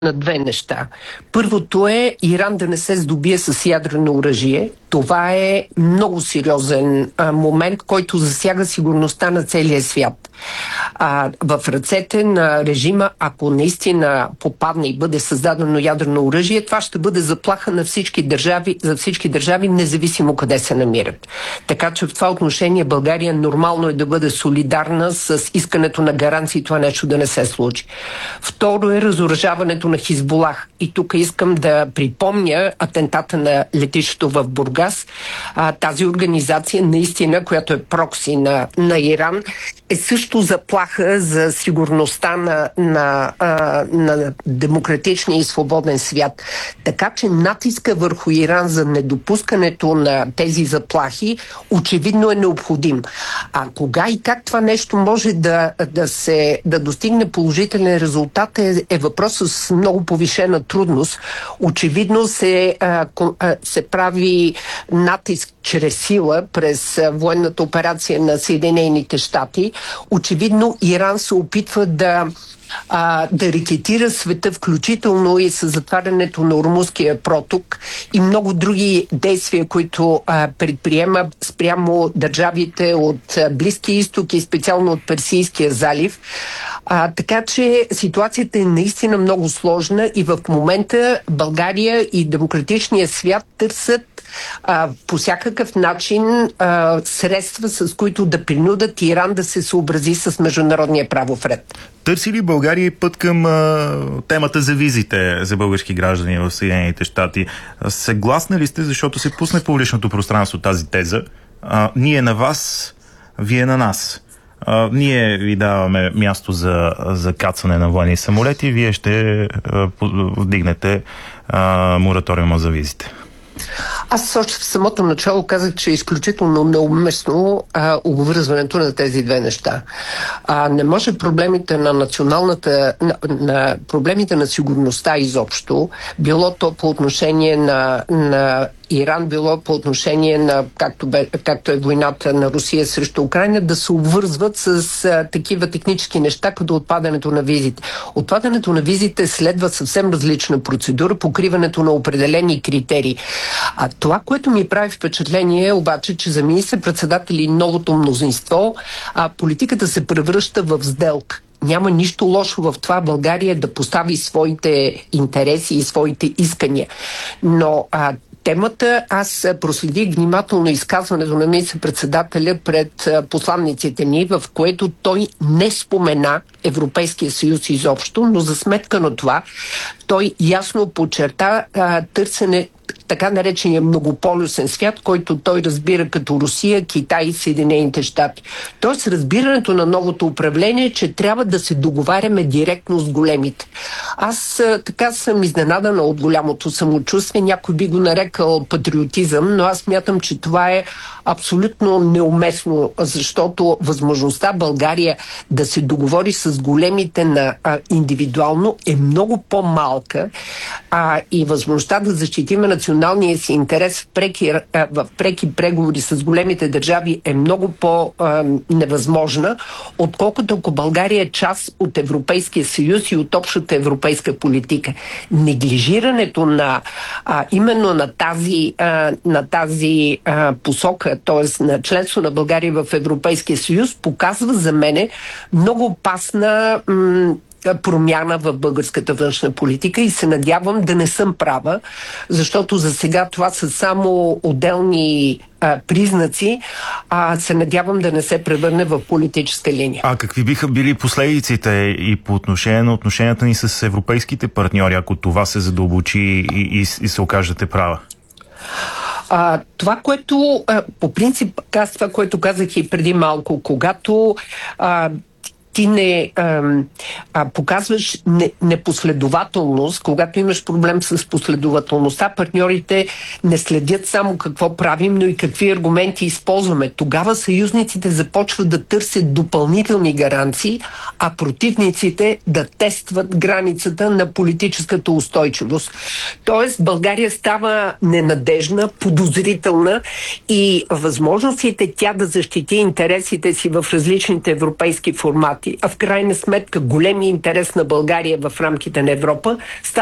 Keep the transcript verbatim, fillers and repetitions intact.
на две неща. Първото е Иран да не се здобие с ядрено оръжие. Това е много сериозен а, момент, който засяга сигурността на целия свят. А, в ръцете на режима, ако наистина попадне и бъде създадено ядрено оръжие, това ще бъде заплаха на всички държави, за всички държави, независимо къде се намират. Така че в това отношение България нормално е да бъде солидарна с искането на гаранции това нещо да не се случи. Второ е разоръжаването на Хизбулах. И тук искам да припомня атентата на летището в Бургас. А, тази организация, наистина, която е прокси на, на Иран, е също заплаха за сигурността на, на, а, на демократичния и свободен свят. Така че натиска върху Иран за недопускането на тези заплахи очевидно е необходим. А кога и как това нещо може да, да, се, да достигне положителен резултат е, е въпрос с много повишена трудност. Очевидно се, а, се прави натиск чрез сила през военната операция на Съединените щати. Очевидно Иран се опитва да а, да рекетира света, включително и с затварянето на Ормузския проток и много други действия, които а, предприема спрямо държавите от Близкия изток и специално от Персийския залив. А, така че ситуацията е наистина много сложна и в момента България и демократичния свят търсят а, по всякакъв начин а, средства, с които да принудат Иран да се съобрази с международния правов ред. Търси ли България път към а, темата за визите за български граждани в Съединените щати? Съгласни ли сте, защото се пусне в публичното пространство тази теза? А, ние на вас, вие на нас. А, ние ви даваме място за, за кацане на военни самолети, вие ще а, вдигнете а, мораториума за визите. Аз още в самото начало казах, че е изключително неуместно а, обвързването на тези две неща. А, не може проблемите на националната, на, на проблемите на сигурността изобщо, било то по отношение на, на Иран, било по отношение на, както, бе, както е войната на Русия срещу Украйна, да се обвързват с а, такива технически неща, като отпадането на визите. Отпадането на визите следва съвсем различна процедура, покриването на определени критерии. А това, което ми прави впечатление е обаче, че за министър-председатели и новото мнозинство а, политиката се превръща в сделка. Няма нищо лошо в това България да постави своите интереси и своите искания. Но а, темата, аз проследих внимателно изказването на министър-председателя пред посланниците ни, в което той не спомена Европейския съюз изобщо, но за сметка на това той ясно подчерта а, търсене така наречения многополюсен свят, който той разбира като Русия, Китай и Съединените щати. Тоест разбирането на новото управление, че трябва да се договаряме директно с големите. Аз а, така съм изненадана от голямото самочувствие. Някой би го нарекал патриотизъм, но аз мятам, че това е абсолютно неуместно, защото възможността България да се договори с големите на а, индивидуално е много по-малка а, и възможността да защитиме националния си интерес в преки, а, в преки преговори с големите държави е много по-невъзможна, отколкото ако България е част от Европейския съюз и от общата европейска политика. Неглижирането на а, именно на тази, а, на тази а, посока, т.е. на членство на България в Европейския съюз, показва за мене много опасна м- промяна в българската външна политика и се надявам да не съм права, защото за сега това са само отделни а, признаци, а се надявам да не се превърне в политическа линия. А какви биха били последиците и по отношение на отношенията ни с европейските партньори, ако това се задълбочи и, и, и се окажете права? А, това, което а, по принцип, аз това, което казах и преди малко, когато а, ти не а, а, показваш не, непоследователност, когато имаш проблем с последователността, партньорите не следят само какво правим, но и какви аргументи използваме. Тогава съюзниците започват да търсят допълнителни гаранции, а противниците да тестват границата на политическата устойчивост. Тоест България става ненадежна, подозрителна и възможностите тя да защити интересите си в различните европейски формати щати, а в крайна сметка големия интерес на България в рамките на Европа